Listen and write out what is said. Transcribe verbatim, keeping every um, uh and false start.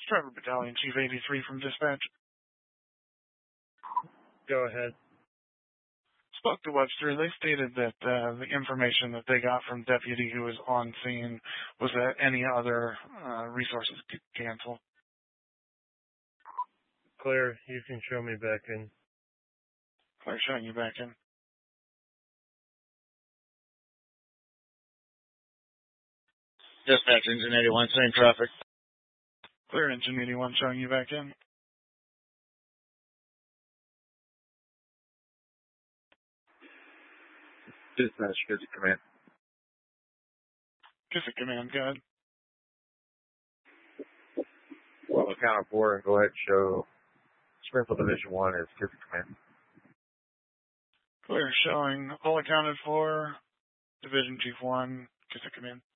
Trevor Battalion, Chief eighty-three from dispatch. Go ahead. Spoke to Webster. They stated that uh, the information that they got from deputy who was on scene was that any other uh, resources could cancel. Clear. You can show me back in. Clear, showing you back in. Dispatch, Engine eighty-one, same traffic. Clear, Engine eighty-one, showing you back in. Dispatch, Kissick Command. Kissick Command, go ahead. Well, account for and go ahead and show Springfield Division one as Kissick Command. Clear, showing all accounted for, Division Chief one, Kissick Command.